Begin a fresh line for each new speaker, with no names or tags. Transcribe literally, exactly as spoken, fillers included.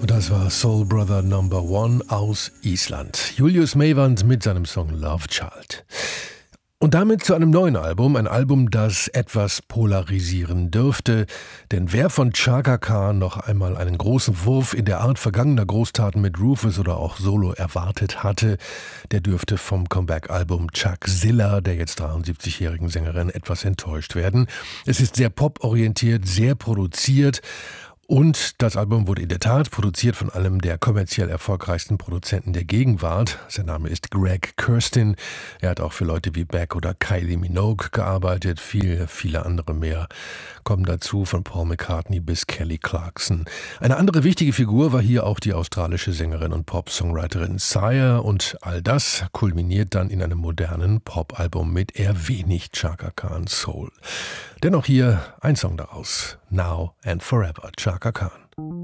Das war Soul Brother Number One aus Island. Julius Meiwand mit seinem Song Love Child. Und damit zu einem neuen Album, ein Album, das etwas polarisieren dürfte. Denn wer von Chaka Khan noch einmal einen großen Wurf in der Art vergangener Großtaten mit Rufus oder auch Solo erwartet hatte, der dürfte vom Comeback-Album Chuckzilla, der jetzt dreiundsiebzigjährigen Sängerin, etwas enttäuscht werden. Es ist sehr pop-orientiert, sehr produziert. Und das Album wurde in der Tat produziert von einem der kommerziell erfolgreichsten Produzenten der Gegenwart. Sein Name ist Greg Kurstin. Er hat auch für Leute wie Beck oder Kylie Minogue gearbeitet. Viele, viele andere mehr kommen dazu, von Paul McCartney bis Kelly Clarkson. Eine andere wichtige Figur war hier auch die australische Sängerin und Pop-Songwriterin Sire. Und all das kulminiert dann in einem modernen Pop-Album mit eher wenig Chaka Khan Soul. Dennoch hier ein Song daraus. Now and Forever, Chaka Khan.